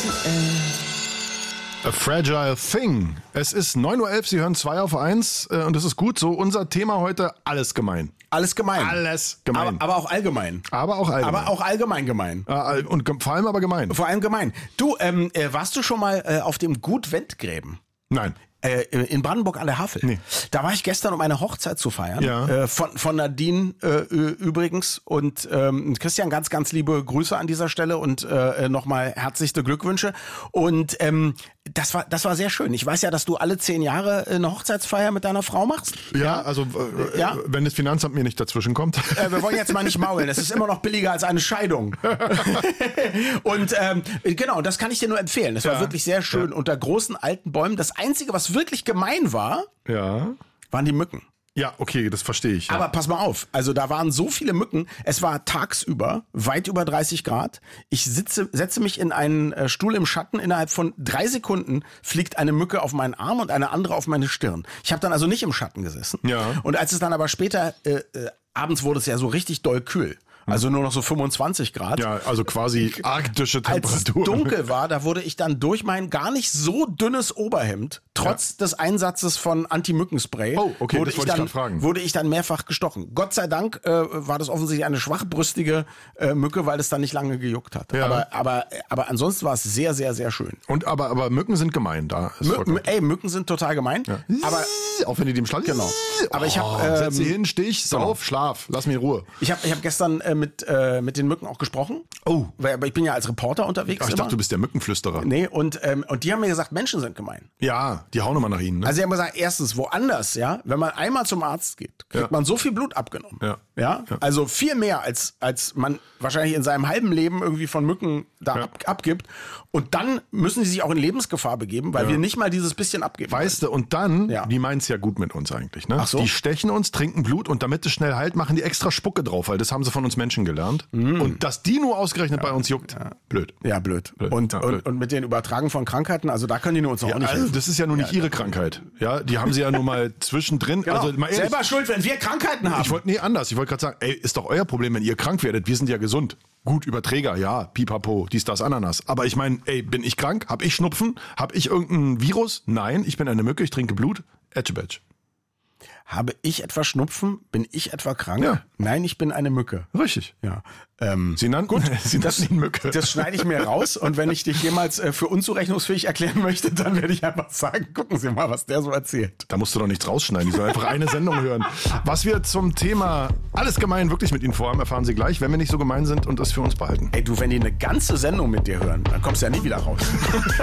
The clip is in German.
A Fragile Thing. Es ist 9:11 Uhr, Sie hören 2 auf 1 und das ist gut so. Unser Thema heute, alles gemein. Alles gemein. Alles gemein. Aber auch allgemein. Aber auch allgemein. Aber auch allgemein gemein. Und vor allem aber gemein. Vor allem gemein. Du, warst du schon mal auf dem Gut Wendgräben? Nein. In Brandenburg an der Havel. Nee. Da war ich gestern, um eine Hochzeit zu feiern. Ja. Von Nadine übrigens. Und Christian, ganz, ganz liebe Grüße an dieser Stelle und nochmal herzlichste Glückwünsche. Und das war sehr schön. Ich weiß ja, dass du alle 10 Jahre eine Hochzeitsfeier mit deiner Frau machst. Ja, also Ja. wenn das Finanzamt mir nicht dazwischen kommt. Wir wollen jetzt mal nicht maulen. Es ist immer noch billiger als eine Scheidung. Und genau, das kann ich dir nur empfehlen. Es war wirklich sehr schön unter großen alten Bäumen. Das Einzige, was wirklich gemein war, Ja. waren die Mücken. Ja, okay, das verstehe ich. Ja. Aber pass mal auf, also da waren so viele Mücken. Es war tagsüber weit über 30 Grad. Ich setze mich in einen Stuhl im Schatten. Innerhalb von 3 Sekunden fliegt eine Mücke auf meinen Arm und eine andere auf meine Stirn. Ich habe dann also nicht im Schatten gesessen. Ja. Und als es dann aber später, abends wurde es ja so richtig doll kühl. Also nur noch so 25 Grad. Ja, also quasi arktische Als es Temperatur. dunkel war, da wurde ich dann durch mein gar nicht so dünnes Oberhemd, trotz des Einsatzes von Anti-Mückenspray, Oh, okay, das wollte ich gerade fragen. wurde ich dann mehrfach gestochen. Gott sei Dank war das offensichtlich eine schwachbrüstige Mücke, weil es dann nicht lange gejuckt hat. Ja. Aber ansonsten war es sehr, sehr, sehr schön. Und aber Mücken sind gemein da. Ist vollkommen- Mücken sind total gemein. Ja. Aber auch wenn die dem Schlaf. Genau. Aber ich hab, setz sie hin, Stich, sauf, Schlaf, lass mir Ruhe. ich hab gestern mit den Mücken auch gesprochen. Oh. Weil ich bin ja als Reporter unterwegs. Ach, ich immer. dachte, du bist der Mückenflüsterer. Nee, und die haben mir gesagt, Menschen sind gemein. Ja, die hauen immer nach ihnen. Ne? Also sie haben gesagt, erstens, woanders, ja, wenn man einmal zum Arzt geht, kriegt man so viel Blut abgenommen. Ja. Also viel mehr, als man wahrscheinlich in seinem halben Leben irgendwie von Mücken da abgibt. Und dann müssen sie sich auch in Lebensgefahr begeben, weil wir nicht mal dieses bisschen abgeben. Weißt du, und dann, Ja. die meinen's ja gut mit uns eigentlich, ne? Ach so. Die stechen uns, trinken Blut und damit es schnell heilt, machen die extra Spucke drauf, weil das haben sie von uns Menschen gelernt. Und dass die nur ausgerechnet bei uns juckt, blöd. Ja, blöd. Blöd. Und, Ja, und, blöd. und mit den Übertragen von Krankheiten, also da können die nur uns auch nicht Also, helfen. das ist ja nur nicht ihre Krankheit. Ja, die haben sie ja nur mal zwischendrin. Genau. Also mal ehrlich, Selber schuld, wenn wir Krankheiten haben. ich wollte gerade sagen, ey, ist doch euer Problem, wenn ihr krank werdet. Wir sind ja gesund. Gut, Überträger, ja, pipapo, dies, das, Ananas. Aber ich meine, ey, bin ich krank? Hab ich Schnupfen? Hab ich irgendein Virus? Nein, ich bin eine Mücke, ich trinke Blut. Ätschebätsch. Habe ich etwa Schnupfen? Bin ich etwa krank? Ja. Nein, ich bin eine Mücke. Richtig. Ja. Sie nannten, sie nannten ihn Mücke. Das schneide ich mir raus und wenn ich dich jemals für unzurechnungsfähig erklären möchte, dann werde ich einfach sagen, gucken Sie mal, was der so erzählt. Da musst du doch nichts rausschneiden, die sollen einfach eine Sendung hören. Was wir zum Thema alles gemein wirklich mit Ihnen vorhaben, erfahren Sie gleich, wenn wir nicht so gemein sind und das für uns behalten. Ey du, wenn die eine ganze Sendung mit dir hören, dann kommst du ja nie wieder raus.